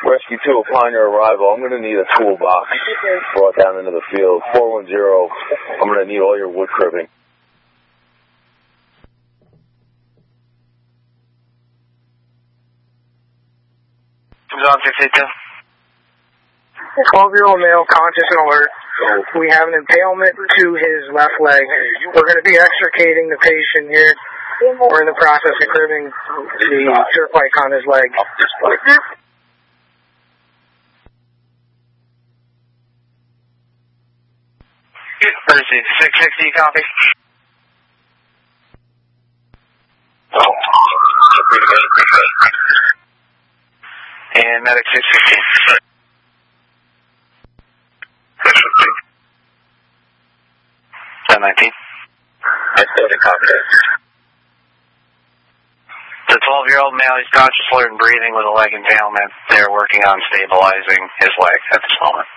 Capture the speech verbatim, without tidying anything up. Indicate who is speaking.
Speaker 1: Rescue two, upon your arrival, I'm going to need a toolbox brought down into the field. four one zero, I'm going to need all your wood cribbing.
Speaker 2: On six eight two.
Speaker 3: twelve-year-old male, conscious and alert. We have an impalement to his left leg. We're going to be extricating the patient here. We're in the process of cribbing the turnpike on his leg.
Speaker 2: Emergency six sixty, copy. And medic six fifteen. ten nineteen.
Speaker 1: I still didn't copy that.
Speaker 2: The twelve-year-old male, he's conscious, alert, and breathing with a leg impalement. They're working on stabilizing his leg at this moment.